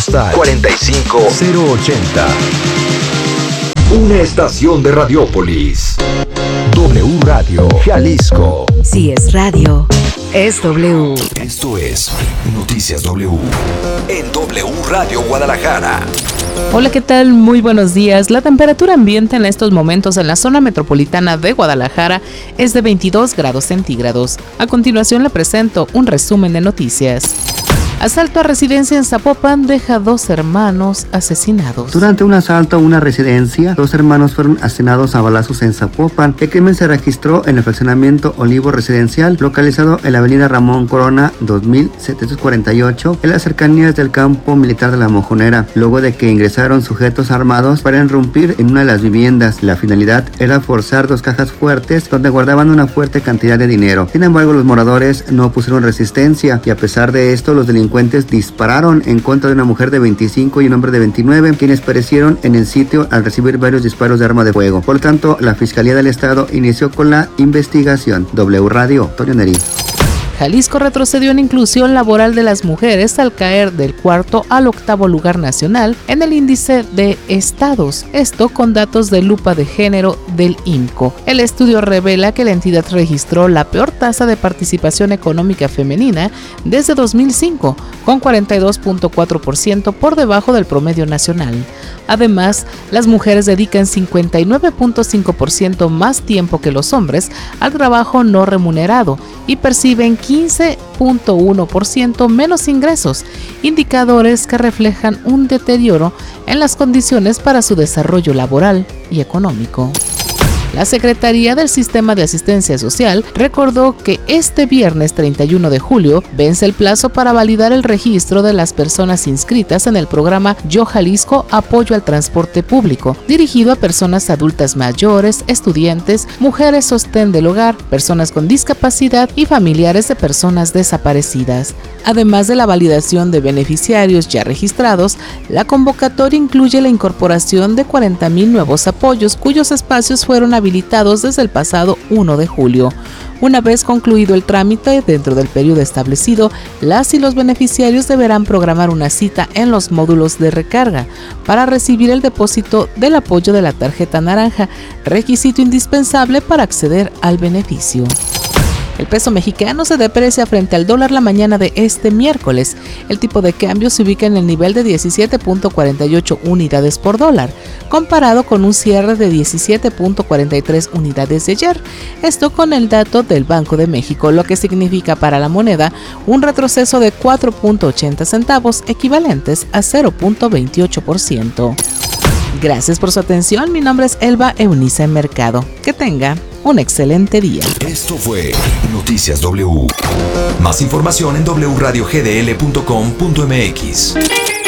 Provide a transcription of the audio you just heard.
postal 45080. Una estación de Radiópolis. W Radio Jalisco. Si es radio, es W. Esto es Noticias W. En W Radio Guadalajara. Hola, ¿qué tal? Muy buenos días. La temperatura ambiente en estos momentos en la zona metropolitana de Guadalajara es de 22 grados centígrados. A continuación le presento un resumen de noticias. Asalto a residencia en Zapopan deja 2 hermanos asesinados. Durante un asalto a una residencia, 2 hermanos fueron asesinados a balazos en Zapopan. El crimen se registró en el fraccionamiento Olivo Residencial, localizado en la avenida Ramón Corona 2748, en las cercanías del campo militar de La Mojonera, luego de que ingresaron sujetos armados para irrumpir en una de las viviendas. La finalidad era forzar 2 cajas fuertes donde guardaban una fuerte cantidad de dinero. Sin embargo, los moradores no opusieron resistencia y a pesar de esto, los delincuentes dispararon en contra de una mujer de 25 y un hombre de 29, quienes perecieron en el sitio al recibir varios disparos de arma de fuego. Por lo tanto, la Fiscalía del Estado inició con la investigación. W Radio, Toño Neri. Jalisco retrocedió en inclusión laboral de las mujeres al caer del 4º al 8º lugar nacional en el índice de estados, esto con datos de lupa de género del IMCO. El estudio revela que la entidad registró la peor tasa de participación económica femenina desde 2005, con 42.4% por debajo del promedio nacional. Además, las mujeres dedican 59.5% más tiempo que los hombres al trabajo no remunerado y perciben 15.1% menos ingresos, indicadores que reflejan un deterioro en las condiciones para su desarrollo laboral y económico. La Secretaría del Sistema de Asistencia Social recordó que este viernes 31 de julio vence el plazo para validar el registro de las personas inscritas en el programa Yo Jalisco Apoyo al Transporte Público, dirigido a personas adultas mayores, estudiantes, mujeres sostén del hogar, personas con discapacidad y familiares de personas desaparecidas. Además de la validación de beneficiarios ya registrados, la convocatoria incluye la incorporación de 40,000 nuevos apoyos cuyos espacios fueron habilitados desde el pasado 1 de julio. Una vez concluido el trámite dentro del periodo establecido, las y los beneficiarios deberán programar una cita en los módulos de recarga para recibir el depósito del apoyo de la tarjeta naranja, requisito indispensable para acceder al beneficio. El peso mexicano se deprecia frente al dólar la mañana de este miércoles. El tipo de cambio se ubica en el nivel de 17.48 unidades por dólar, comparado con un cierre de 17.43 unidades de ayer. Esto con el dato del Banco de México, lo que significa para la moneda un retroceso de 4.80 centavos, equivalentes a 0.28%. Gracias por su atención. Mi nombre es Elba Eunice Mercado. Que tenga un excelente día. Esto fue Noticias W. Más información en wradiogdl.com.mx.